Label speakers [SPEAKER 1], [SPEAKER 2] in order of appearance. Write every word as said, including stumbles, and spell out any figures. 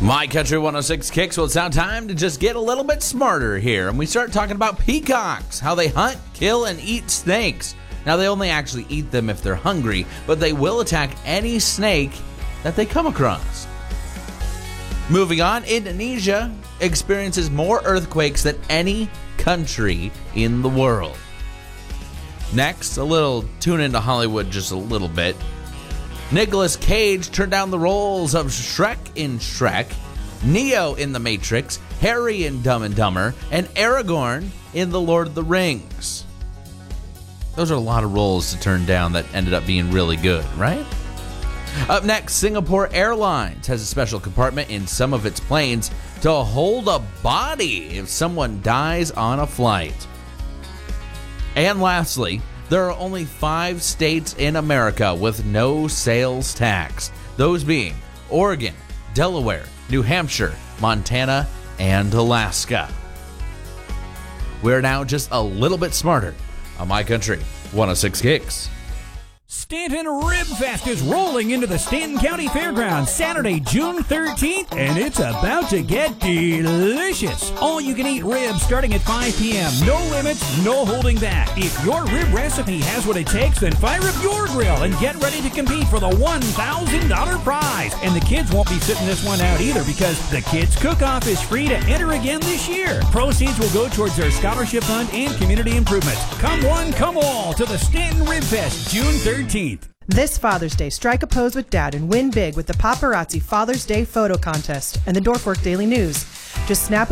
[SPEAKER 1] My Country one oh six Kicks. Well, it's now time to just get a little bit smarter here. And we start talking about peacocks, how they hunt, kill, and eat snakes. Now, they only actually eat them if they're hungry, but they will attack any snake that they come across. Moving on, Indonesia experiences more earthquakes than any country in the world. Next, a little tune into Hollywood just a little bit. Nicolas Cage turned down the roles of Shrek in Shrek, Neo in The Matrix, Harry in Dumb and Dumber, and Aragorn in The Lord of the Rings. Those are a lot of roles to turn down that ended up being really good, right? Up next, Singapore Airlines has a special compartment in some of its planes to hold a body if someone dies on a flight. And lastly, there are only five states in America with no sales tax. Those being Oregon, Delaware, New Hampshire, Montana, and Alaska. We're now just a little bit smarter on My Country one oh six Kicks.
[SPEAKER 2] Stanton Rib Fest is rolling into the Stanton County Fairgrounds Saturday, June thirteenth, and it's about to get delicious. All-you-can-eat ribs starting at five p.m. No limits, no holding back. If your rib recipe has what it takes, then fire up your grill and get ready to compete for the one thousand dollars prize. And the kids won't be sitting this one out either because the Kids Cook-Off is free to enter again this year. Proceeds will go towards their scholarship fund and community improvements. Come one, come all to the Stanton Rib Fest, June thirteenth.
[SPEAKER 3] This Father's Day, strike a pose with Dad and win big with the Paparazzi Father's Day Photo Contest and the Norfolk Daily News. Just snap